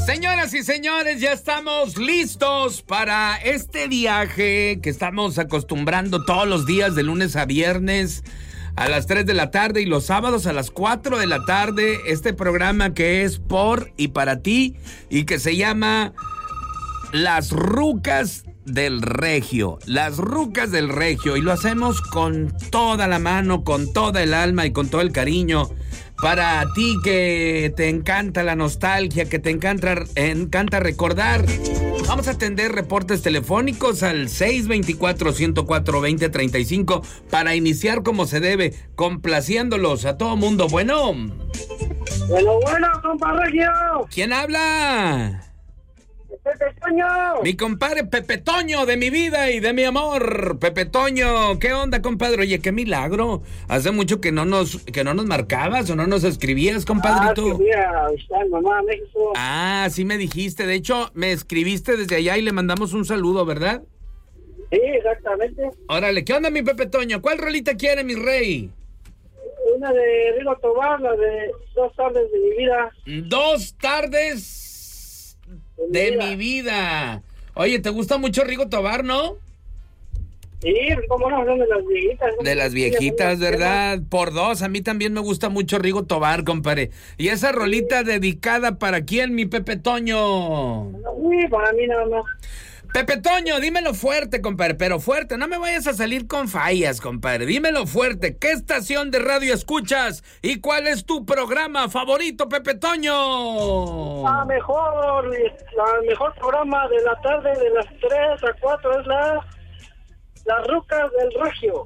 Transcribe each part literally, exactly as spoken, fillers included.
Señoras y señores, ya estamos listos para este viaje que estamos acostumbrando todos los días de lunes a viernes a las tres de la tarde y los sábados a las cuatro de la tarde. Este programa que es por y para ti y que se llama Las Rucas del Regio. Las Rucas del Regio. Y lo hacemos con toda la mano, con toda el alma y con todo el cariño. Para ti que te encanta la nostalgia, que te encanta, encanta recordar. Vamos a atender reportes telefónicos al seis dos cuatro, uno cero cuatro, dos cero tres cinco para iniciar como se debe, complaciéndolos a todo mundo. Bueno. Bueno, bueno, compa Regio. ¿Quién habla? Pepe Toño. Mi compadre Pepe Toño, de mi vida y de mi amor. Pepe Toño, ¿qué onda, compadre? Oye, qué milagro. Hace mucho que no nos que no nos marcabas o no nos escribías, compadrito. Ah, que fui a visitar mamá a México. Ah, sí me dijiste. De hecho, me escribiste desde allá y le mandamos un saludo, ¿verdad? Sí, exactamente. Órale, ¿qué onda, mi Pepe Toño? ¿Cuál rolita quiere, mi rey? Una de Rigo Tobar, la de Dos tardes de mi vida. Dos tardes de, de mi vida. Oye, ¿te gusta mucho Rigo Tobar, no? Sí, cómo no, son de las viejitas. ¿no? De las viejitas, ¿verdad? Por dos, a mí también me gusta mucho Rigo Tobar, compadre. ¿Y esa rolita dedicada para quién, mi Pepe Toño? Sí, para mí nada más. Pepe Toño, dímelo fuerte, compadre, pero fuerte. No me vayas a salir con fallas, compadre. Dímelo fuerte. ¿Qué estación de radio escuchas? ¿Y cuál es tu programa favorito, Pepe Toño? La mejor, la mejor programa de la tarde de las tres a cuatro es la Las Rucas del Regio.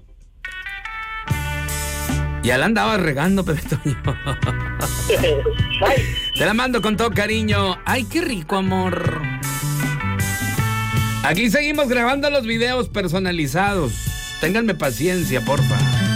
Ya la andaba regando, Pepe Toño. Te la mando con todo cariño. Ay, qué rico, amor. Aquí seguimos grabando los videos personalizados. Ténganme paciencia, porfa.